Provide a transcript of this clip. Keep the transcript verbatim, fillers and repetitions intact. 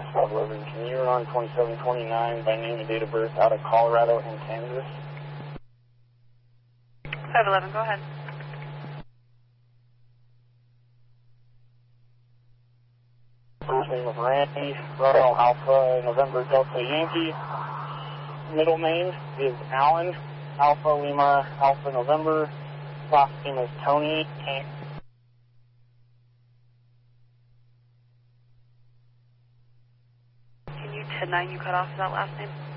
five eleven, can you run twenty-seven twenty-nine by name and date of birth out of Colorado and Kansas? five eleven, go ahead. First name of Randy, Royal Alpha, November Delta Yankee. Middle name is Alan, Alpha Lima, Alpha November. Last name is Tony. Can you ten nine, you cut off that last name?